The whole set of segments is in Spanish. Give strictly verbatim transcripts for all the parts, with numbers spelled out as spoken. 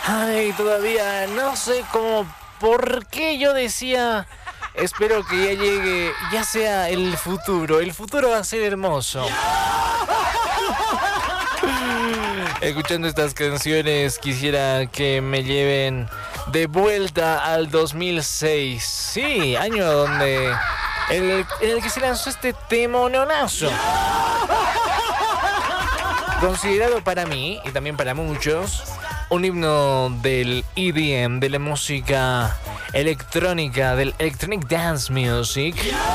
Ay, todavía no sé cómo, por qué yo decía, espero que ya llegue, ya sea el futuro. El futuro va a ser hermoso. Escuchando estas canciones quisiera que me lleven de vuelta al dos mil seis. Sí, año donde el, en el que se lanzó este temononazo, considerado para mí y también para muchos un himno del E D M, de la música electrónica, del Electronic Dance Music.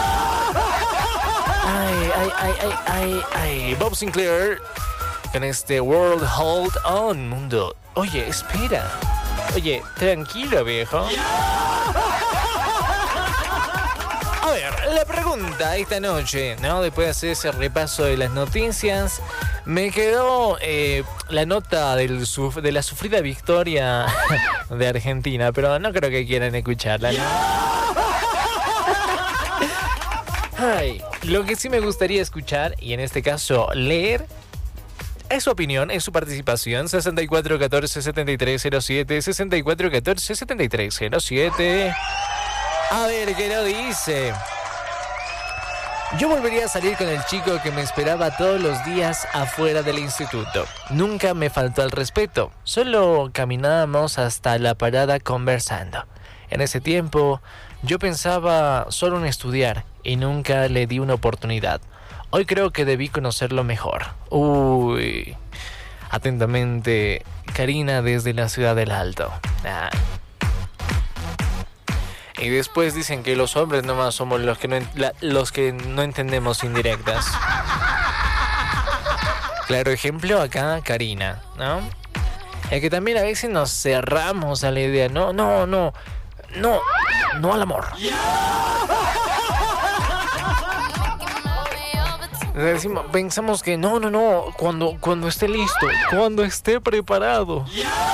Ay, ay, ay, ay, ay, ay. Bob Sinclair con este World Hold On, mundo. Oye, espera. Oye, tranquilo, viejo. A ver, la pregunta esta noche, ¿no? Después de hacer ese repaso de las noticias, me quedó eh, la nota del suf- de la sufrida victoria de Argentina, pero no creo que quieran escucharla, ¿no? Ay, lo que sí me gustaría escuchar, y en este caso leer, es su opinión, es su participación. Sesenta y cuatro catorce setenta y tres cero siete, sesenta y cuatro catorce setenta y tres cero siete. A ver qué lo dice. Yo volvería a salir con el chico que me esperaba todos los días afuera del instituto. Nunca me faltó el respeto, solo caminábamos hasta la parada conversando. En ese tiempo yo pensaba solo en estudiar y nunca le di una oportunidad. Hoy creo que debí conocerlo mejor. Uy. Atentamente, Karina desde la Ciudad del Alto. Ah. Y después dicen que los hombres nomás somos los que no, la, los que no entendemos indirectas. Claro ejemplo acá, Karina, ¿no? Es que también a veces nos cerramos a la idea. No, no, no. No, no al amor. Decimos, pensamos que no, no, no, cuando, cuando esté listo, cuando esté preparado.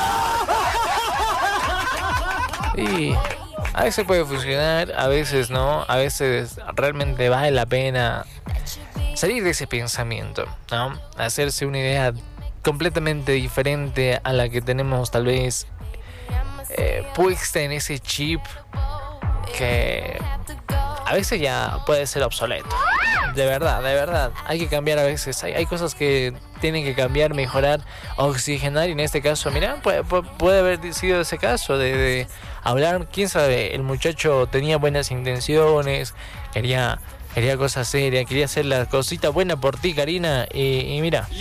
Y a veces puede funcionar, a veces no, a veces realmente vale la pena salir de ese pensamiento, ¿no? Hacerse una idea completamente diferente a la que tenemos tal vez eh, puesta en ese chip que a veces ya puede ser obsoleto. De verdad, de verdad. Hay que cambiar a veces. Hay, hay cosas que tienen que cambiar, mejorar, oxigenar. Y en este caso, mira, puede, puede haber sido ese caso de, de hablar. Quién sabe, el muchacho tenía buenas intenciones, quería, quería cosas serias, quería hacer la cosita buena por ti, Karina. Y, y mira.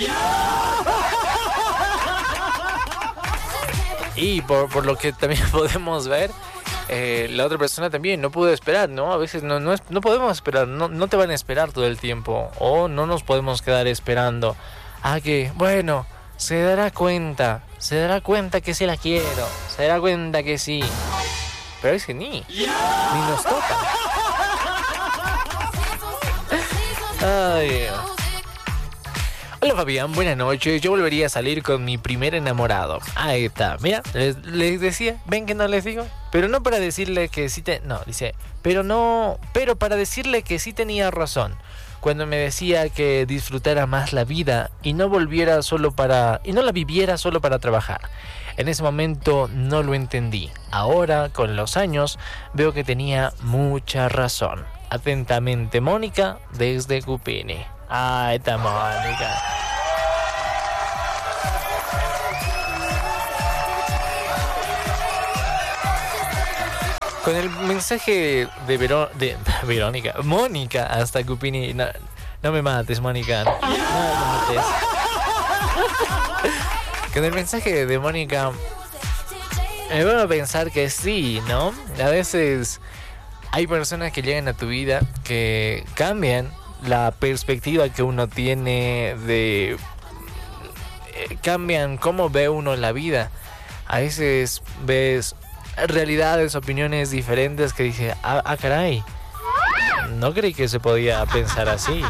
Y por, por lo que también podemos ver, Eh, la otra persona también no pudo esperar, ¿no? A veces no, no, es, no podemos esperar, no, no te van a esperar todo el tiempo. O no nos podemos quedar esperando a que, bueno, se dará cuenta, se dará cuenta que sí la quiero, se dará cuenta que sí. Pero es que ni, ni nos toca. Ay, Dios. Hola Fabián, buenas noches. Yo volvería a salir con mi primer enamorado. Ahí está, mira, les, les decía, ven que no les digo. Pero no para decirle que sí te... No, dice, pero no... Pero para decirle que sí tenía razón. Cuando me decía que disfrutara más la vida y no volviera solo para... Y no la viviera solo para trabajar. En ese momento no lo entendí. Ahora, con los años, veo que tenía mucha razón. Atentamente, Mónica, desde Cupini. Ah, esta Mónica. Con el mensaje de, Vero, de Verónica, Mónica hasta Cupini. No, no me mates, Mónica. No me mates. Con el mensaje de Mónica, me voy a pensar que sí, ¿no? A veces hay personas que llegan a tu vida que cambian la perspectiva que uno tiene de... Eh, cambian cómo ve uno la vida. A veces ves realidades, opiniones diferentes que dice, ah, ah caray, no creí que se podía pensar así.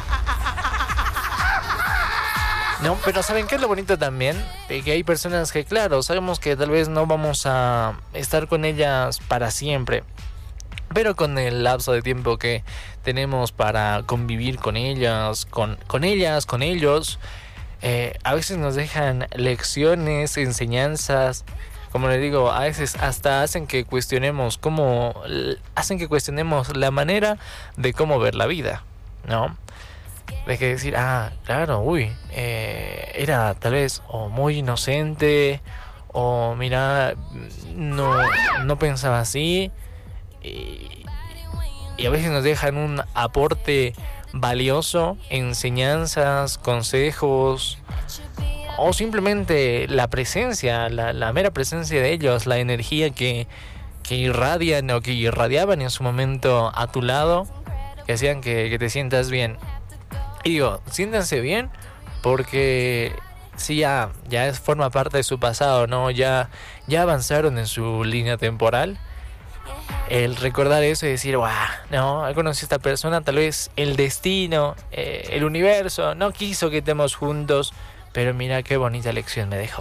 No, pero ¿saben qué es lo bonito también? De que hay personas que, claro, sabemos que tal vez no vamos a estar con ellas para siempre, pero con el lapso de tiempo que tenemos para convivir con ellas, con, con ellas, con ellos, eh, a veces nos dejan lecciones, enseñanzas como les digo, a veces hasta hacen que cuestionemos cómo, hacen que cuestionemos la manera de cómo ver la vida, ¿no? De que decir, ah, claro, uy, eh, era tal vez o muy inocente, o mira, no, no pensaba así, y, y a veces nos dejan un aporte valioso, enseñanzas, consejos, o simplemente la presencia, la, la mera presencia de ellos, la energía que, que irradian o que irradiaban en su momento a tu lado, que hacían que, que te sientas bien. Y digo, siéntanse bien porque sí, ya, ya es, forma parte de su pasado, ¿no? Ya, ya avanzaron en su línea temporal. El recordar eso y decir, guau, no, conocí a esta persona, tal vez el destino, eh, el universo no quiso que estemos juntos, pero mira qué bonita lección me dejó.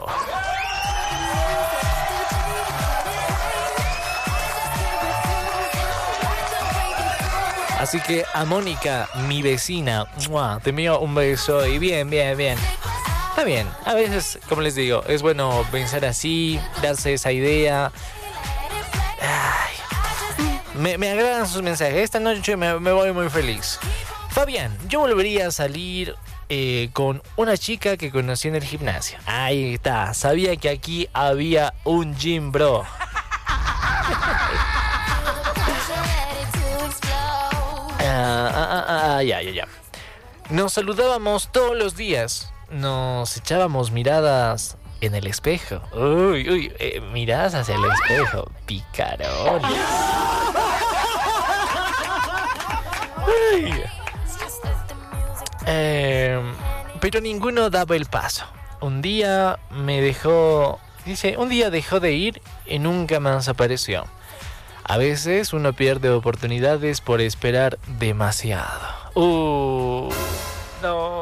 Así que a Mónica, mi vecina, ¡mua!, te envío un beso y bien, bien, bien. Está bien, a veces, como les digo, es bueno pensar así, darse esa idea. Ay, me, me agradan sus mensajes. Esta noche me, me voy muy feliz. Fabián, yo volvería a salir eh, con una chica que conocí en el gimnasio. Ahí está, sabía que aquí había un gym bro. Ah, ah, ah, ah, ya, ya, ya. Nos saludábamos todos los días. Nos echábamos miradas en el espejo. Uy, uy, eh, miradas hacia el espejo. Picarón. Uy. Eh, pero ninguno daba el paso. Un día me dejó... Dice, un día dejó de ir y nunca más apareció. A veces uno pierde oportunidades por esperar demasiado. Uh, no.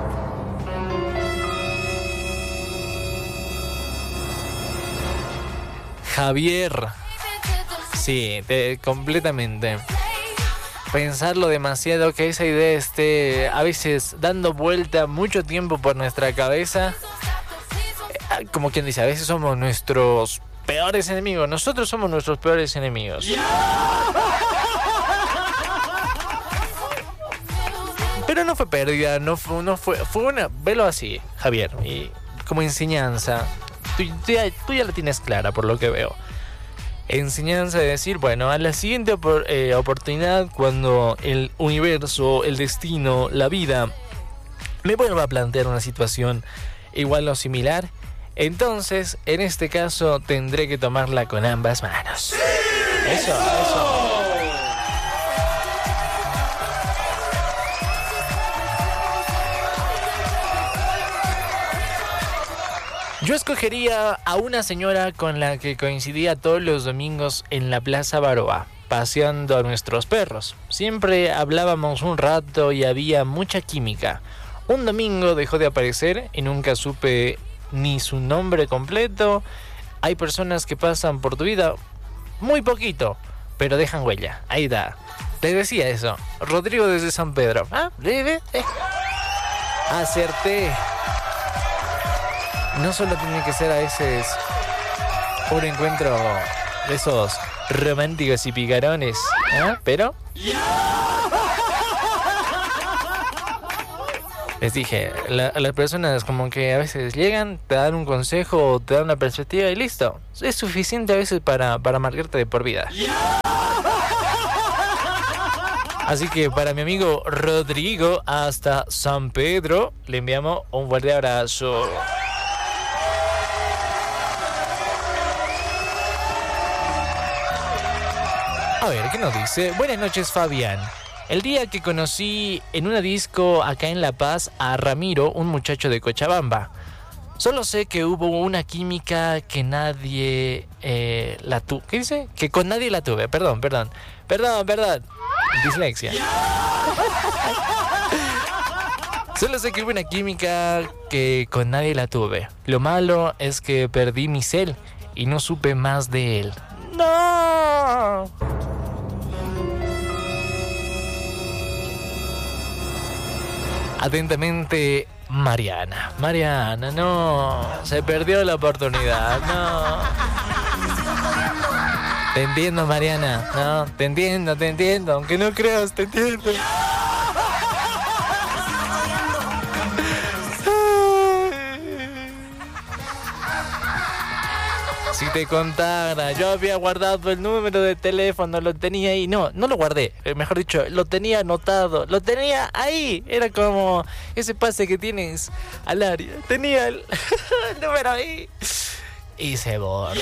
Javier. Sí, te, completamente. Pensarlo demasiado, que esa idea esté a veces dando vuelta mucho tiempo por nuestra cabeza. Como quien dice, a veces somos nuestros peores enemigos. Nosotros somos nuestros peores enemigos. Pero no fue pérdida, no fue, no fue, fue una, velo así, Javier, y como enseñanza. Tú, tú, ya, tú ya la tienes clara por lo que veo. Enseñanza de decir, bueno, a la siguiente opor, eh, oportunidad, cuando el universo, el destino, la vida me vuelva a plantear una situación igual o similar, entonces, en este caso, tendré que tomarla con ambas manos. ¡Sí! Eso, eso. Yo escogería a una señora con la que coincidía todos los domingos en la Plaza Baroa, paseando a nuestros perros. Siempre hablábamos un rato y había mucha química. Un domingo dejó de aparecer y nunca supe ni su nombre completo. Hay personas que pasan por tu vida muy poquito, pero dejan huella. Ahí está. Les decía eso. Rodrigo desde San Pedro. Ah, ¿eh? ¿Eh? Acerté. No solo tiene que ser a veces un encuentro de esos románticos y picarones, ¿eh? Pero les dije, la, las personas como que a veces llegan, te dan un consejo, te dan una perspectiva y listo. Es suficiente a veces para, para marcarte de por vida. Así que para mi amigo Rodrigo hasta San Pedro, le enviamos un fuerte abrazo. A ver, ¿qué nos dice? Buenas noches, Fabián. El día que conocí en una disco acá en La Paz a Ramiro, un muchacho de Cochabamba. Solo sé que hubo una química que nadie eh, la tuvo. ¿Qué dice? Que con nadie la tuve. Perdón, perdón. Perdón, perdón. Dislexia. Solo sé que hubo una química que con nadie la tuve. Lo malo es que perdí mi cel y no supe más de él. ¡No! Atentamente, Mariana. Mariana, no. Se perdió la oportunidad, no. Te entiendo, Mariana. No, te entiendo, te entiendo. Aunque no creas, te entiendo. Si te contara, yo había guardado el número de teléfono, lo tenía ahí. No, no lo guardé, mejor dicho, lo tenía anotado, lo tenía ahí. Era como ese pase que tienes al área. Tenía el, el número ahí y se borra.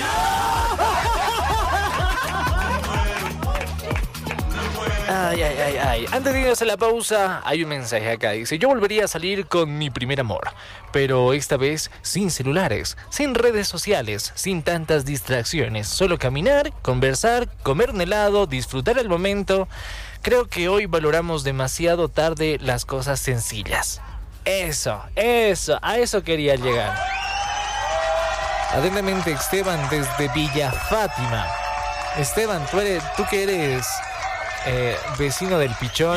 Ay, ay, ay, ay. Antes de irnos a la pausa, hay un mensaje acá. Dice, yo volvería a salir con mi primer amor, pero esta vez sin celulares, sin redes sociales, sin tantas distracciones. Solo caminar, conversar, comer un helado, disfrutar el momento. Creo que hoy valoramos demasiado tarde las cosas sencillas. Eso, eso, a eso quería llegar. Atentamente, Esteban, desde Villa Fátima. Esteban, tú, eres, tú que eres... Eh, vecino del Pichón.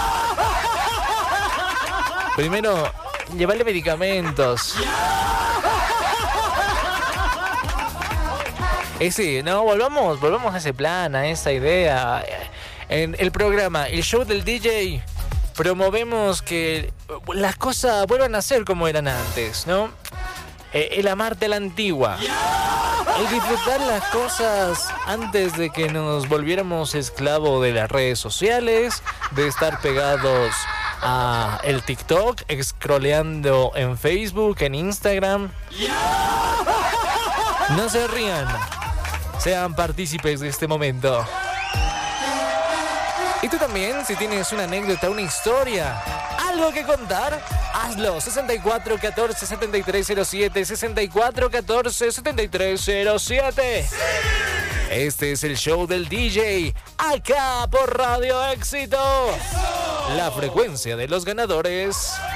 Primero, llevarle medicamentos. Ese, no, volvamos, volvamos a ese plan, a esa idea. En el programa, el show del D J, promovemos que las cosas vuelvan a ser como eran antes, ¿no? Eh, el amarte a la antigua. El disfrutar las cosas antes de que nos volviéramos esclavos de las redes sociales, de estar pegados a el TikTok, scrolleando en Facebook, en Instagram. No se rían, sean partícipes de este momento. Y tú también, si tienes una anécdota, una historia, algo que contar, hazlo. sesenta y cuatro catorce setenta y tres cero siete, sesenta y cuatro catorce setenta y tres cero siete. ¡Sí! Este es el show del D J, acá por Radio Éxito. ¡Eso! La frecuencia de los ganadores.